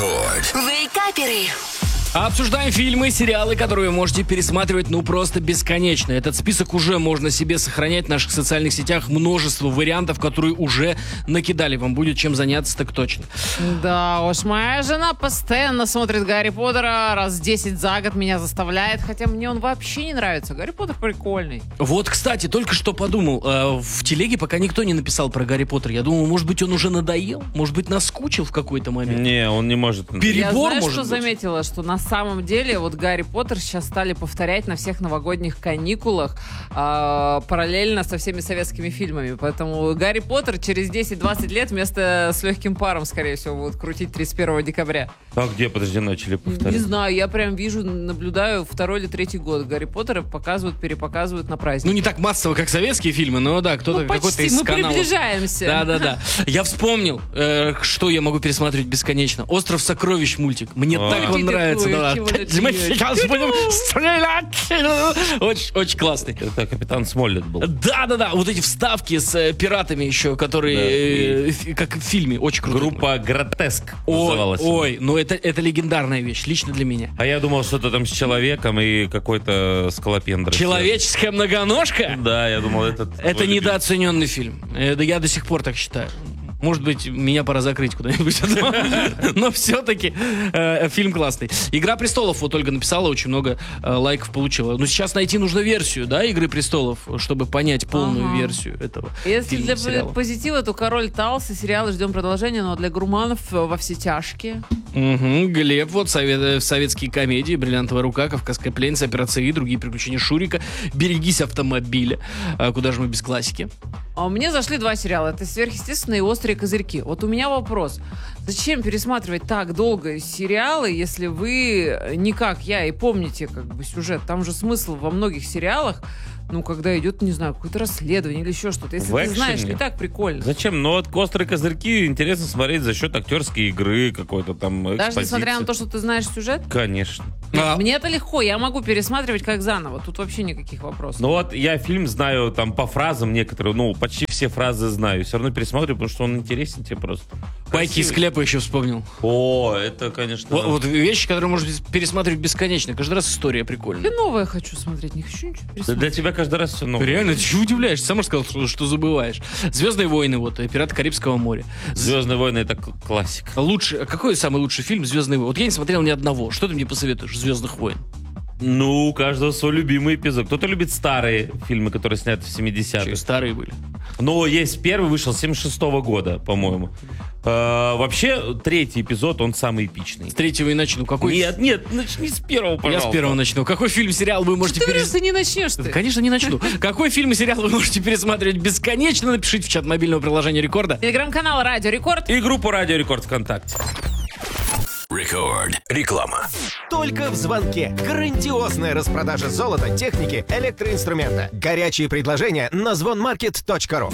Рекорд. Вейкаперы. Обсуждаем фильмы, сериалы, которые вы можете пересматривать, просто бесконечно. Этот список уже можно себе сохранять в наших социальных сетях. Множество вариантов, которые уже накидали. Вам будет чем заняться, так точно. Да уж, моя жена постоянно смотрит Гарри Поттера, раз 10 за год меня заставляет, хотя мне он вообще не нравится. Гарри Поттер прикольный. Вот, кстати, только что подумал. В телеге пока никто не написал про Гарри Поттера. Я думал, может быть, он уже надоел? Может быть, наскучил в какой-то момент? Не, он не может. Перебор, Я, может что быть? заметила, что на самом деле вот Гарри Поттер сейчас стали повторять на всех новогодних каникулах параллельно со всеми советскими фильмами. Поэтому Гарри Поттер через 10-20 лет вместо «С легким паром», скорее всего, будут крутить 31 декабря. А где, подожди, начали повторять? Не знаю, я прям вижу, наблюдаю 2 или 3 год. Гарри Поттера показывают, перепоказывают на праздник. Не так массово, как советские фильмы, но да, кто-то какой-то из мы каналов. приближаемся. Да. Я вспомнил, что я могу пересматривать бесконечно. «Остров сокровищ» мультик. Мне так он нравится. Да. Мы сейчас будем стрелять. Очень классный. Это капитан Смоллет был. Да. Вот эти вставки с пиратами еще, которые как в фильме. Очень круто. Группа «Гротеск» называлась. Это легендарная вещь, лично для меня. А я думал, что-то там с человеком и какой-то скалопендрой. Человеческая многоножка? Да, я думал, это недооцененный фильм. Я до сих пор так считаю. Может быть, меня пора закрыть куда-нибудь. Но все-таки фильм классный. «Игра престолов», вот Ольга написала, очень много лайков получила. Но сейчас найти нужно версию, да, «Игры престолов», чтобы понять полную версию этого Если фильма, для сериала. позитива, то «Король Талса», сериалы ждем продолжения, но для гурманов «Во все тяжкие». Глеб, вот советские комедии: «Бриллиантовая рука», «Кавказская пленница», «Операция И», «Другие приключения Шурика», «Берегись автомобиля». Куда же мы без классики? Мне зашли 2 сериала. Это «Сверхъестественное» и «Острые козырьки». Вот у меня вопрос. Зачем пересматривать так долго сериалы, если вы не как я и помните сюжет? Там же смысл во многих сериалах, когда идет, не знаю, какое-то расследование или еще что-то. Если ты знаешь, не так прикольно. Зачем? Вот «Острые козырьки» интересно смотреть за счет актерской игры, какой-то там экспозиции. Даже несмотря на то, что ты знаешь сюжет? Конечно. Мне это легко, я могу пересматривать как заново. Тут вообще никаких вопросов. Я фильм знаю там по фразам некоторые, почти все фразы знаю. Все равно пересматриваю, потому что он интересен тебе просто. «Байки из склепа» еще вспомнил. О, это, конечно... Вот вещи, которые можно пересматривать бесконечно. Каждый раз история прикольная. Я новое хочу смотреть, не хочу ничего пересматривать. Для тебя каждый раз все новое. Реально, ты чего удивляешься? Сам сказал, что забываешь. «Звездные войны», «Пираты Карибского моря». «Звездные войны» — это классика. Какой самый лучший фильм «Звездные войны»? Вот я не смотрел ни одного. Что ты мне посоветуешь «Звездных войн»? У каждого свой любимый эпизод. Кто-то любит старые фильмы, которые сняты в 70-х. Старые были. Есть первый, вышел 76-го года, по-моему. Вообще, 3-й эпизод, он самый эпичный. С 3-го и начну. Какой? Нет, начни с 1-го, пожалуйста. Я с 1-го начну. Какой фильм, сериал вы можете Ты не начнешь ты? Конечно, не начну. Какой фильм и сериал вы можете пересматривать бесконечно? Напишите в чат мобильного приложения «Рекорда». Телеграм-канал «Радио Рекорд». И группу «Радио Рекорд» ВКонтакте. Рекорд. Реклама. Только в звонке. Грандиозная распродажа золота, техники, электроинструмента. Горячие предложения на звонмаркет.ру.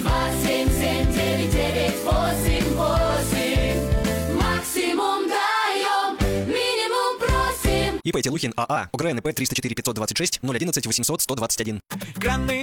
Максимум даем, минимум просим. ИП Телухин АА. УГРНП 304 526 011 800 121.